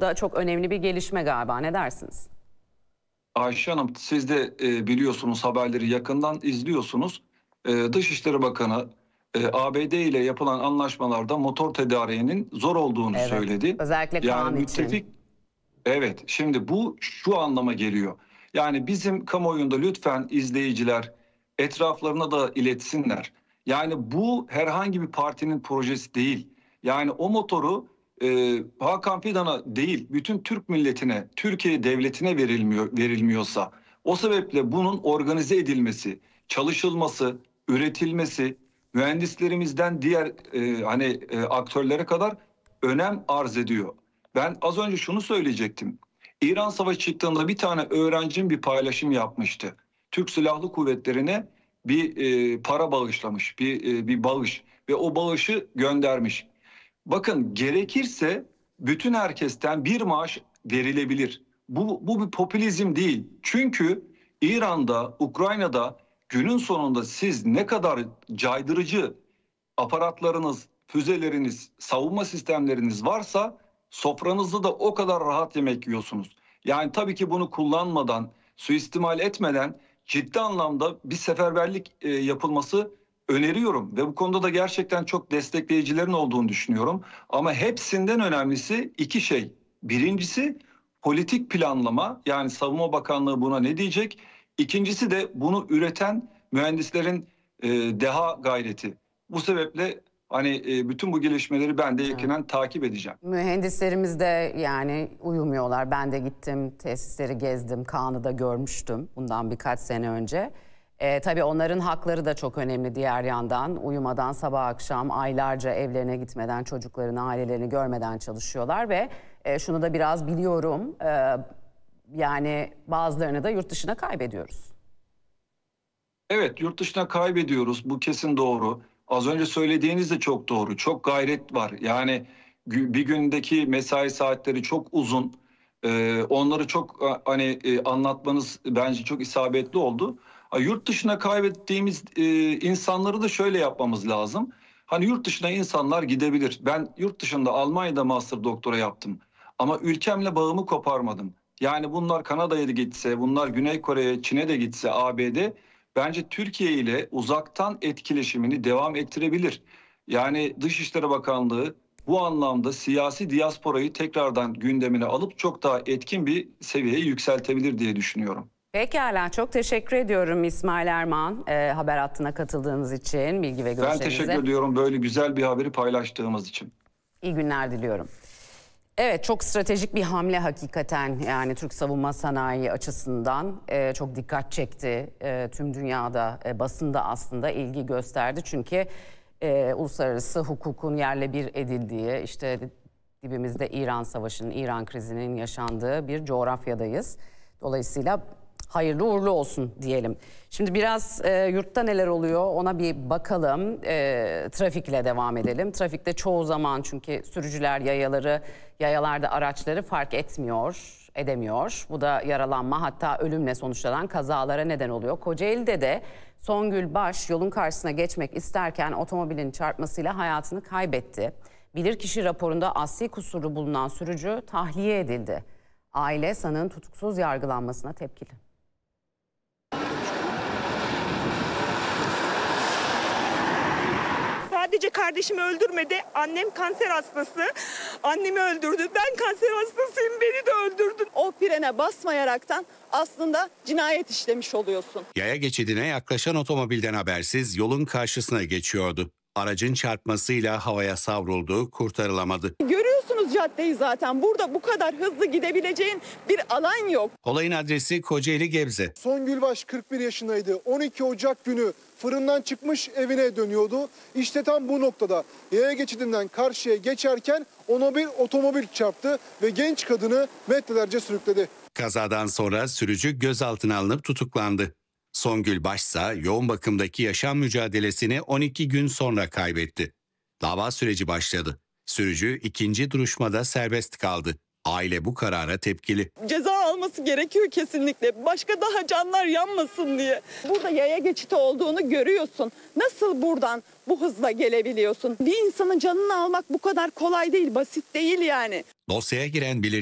da çok önemli bir gelişme galiba. Ne dersiniz? Ayşe Hanım, siz de biliyorsunuz, haberleri yakından izliyorsunuz. Dışişleri Bakanı ABD ile yapılan anlaşmalarda motor tedariğinin zor olduğunu Evet. söyledi. Özellikle Yani Kaan için. müttefik, evet, şimdi bu şu anlama geliyor. Yani bizim kamuoyunda lütfen izleyiciler etraflarına da iletsinler. Yani bu herhangi bir partinin projesi değil. Yani o motoru Hakan Fidan'a değil, bütün Türk milletine, Türkiye devletine verilmiyorsa, o sebeple bunun organize edilmesi, çalışılması, üretilmesi, mühendislerimizden diğer aktörlere kadar önem arz ediyor. Ben az önce şunu söyleyecektim. İran Savaşı çıktığında bir tane öğrencim bir paylaşım yapmıştı. Türk Silahlı Kuvvetleri'ne bir para bağışlamış, bir bağış ve o bağışı göndermiş. Bakın, gerekirse bütün herkesten bir maaş verilebilir. Bu bir popülizm değil. Çünkü İran'da, Ukrayna'da günün sonunda siz ne kadar caydırıcı aparatlarınız, füzeleriniz, savunma sistemleriniz varsa sofranızda da o kadar rahat yemek yiyorsunuz. Yani tabii ki bunu kullanmadan, suistimal etmeden ciddi anlamda bir seferberlik yapılması öneriyorum. Ve bu konuda da gerçekten çok destekleyicilerin olduğunu düşünüyorum. Ama hepsinden önemlisi iki şey. Birincisi politik planlama, yani Savunma Bakanlığı buna ne diyecek? İkincisi de bunu üreten mühendislerin deha gayreti. Bu sebeple bütün bu gelişmeleri ben de Evet. yakinen takip edeceğim. Mühendislerimiz de yani uyumuyorlar. Ben de gittim, tesisleri gezdim, Kaan'ı da görmüştüm bundan birkaç sene önce. Tabii onların hakları da çok önemli diğer yandan. Uyumadan sabah akşam aylarca evlerine gitmeden, çocuklarını, ailelerini görmeden çalışıyorlar ve şunu da biraz biliyorum. Yani bazılarını da yurt dışına kaybediyoruz. Evet, yurt dışına kaybediyoruz. Bu kesin doğru. Az önce söylediğiniz de çok doğru. Çok gayret var. Yani bir gündeki mesai saatleri çok uzun. Onları çok anlatmanız bence çok isabetli oldu. Yurt dışına kaybettiğimiz insanları da şöyle yapmamız lazım. Hani yurt dışına insanlar gidebilir. Ben yurt dışında Almanya'da master doktora yaptım. Ama ülkemle bağımı koparmadım. Yani bunlar Kanada'ya da gitse, bunlar Güney Kore'ye, Çin'e de gitse, ABD, bence Türkiye ile uzaktan etkileşimini devam ettirebilir. Yani Dışişleri Bakanlığı bu anlamda siyasi diasporayı tekrardan gündemine alıp çok daha etkin bir seviyeye yükseltebilir diye düşünüyorum. Pekala, çok teşekkür ediyorum İsmail Erman, haber hattına katıldığınız için, bilgi ve Ben görüşlerinize. teşekkür ediyorum böyle güzel bir haberi paylaştığımız için. İyi günler diliyorum. Evet, çok stratejik bir hamle hakikaten, yani Türk savunma sanayi açısından çok dikkat çekti. Tüm dünyada, basında aslında ilgi gösterdi. Çünkü uluslararası hukukun yerle bir edildiği, işte dibimizde İran Savaşı'nın, İran krizinin yaşandığı bir coğrafyadayız. Dolayısıyla hayırlı uğurlu olsun diyelim. Şimdi biraz yurtta neler oluyor ona bir bakalım. Trafikle devam edelim. Trafikte çoğu zaman çünkü sürücüler yayalarda araçları fark edemiyor. Bu da yaralanma, hatta ölümle sonuçlanan kazalara neden oluyor. Kocaeli'de de Songül Baş yolun karşısına geçmek isterken otomobilin çarpmasıyla hayatını kaybetti. Bilirkişi raporunda asli kusuru bulunan sürücü tahliye edildi. Aile sanığın tutuksuz yargılanmasına tepkili. Sadece kardeşimi öldürmedi. Annem kanser hastası. Annemi öldürdü. Ben kanser hastasıyım. Beni de öldürdü. O frene basmayaraktan aslında cinayet işlemiş oluyorsun. Yaya geçidine yaklaşan otomobilden habersiz yolun karşısına geçiyordu. Aracın çarpmasıyla havaya savruldu, kurtarılamadı. Görüyorsunuz caddeyi zaten. Burada bu kadar hızlı gidebileceğin bir alan yok. Olayın adresi Kocaeli Gebze. Songül Baş 41 yaşındaydı. 12 Ocak günü fırından çıkmış evine dönüyordu. İşte tam bu noktada yaya geçidinden karşıya geçerken ona bir otomobil çarptı ve genç kadını metrelerce sürükledi. Kazadan sonra sürücü gözaltına alınıp tutuklandı. Songül Başsa yoğun bakımdaki yaşam mücadelesini 12 gün sonra kaybetti. Dava süreci başladı. Sürücü ikinci duruşmada serbest kaldı. Aile bu karara tepkili. Ceza alması gerekiyor kesinlikle. Başka daha canlar yanmasın diye. Burada yaya geçidi olduğunu görüyorsun. Nasıl buradan bu hızla gelebiliyorsun? Bir insanın canını almak bu kadar kolay değil, basit değil yani. Dosyaya giren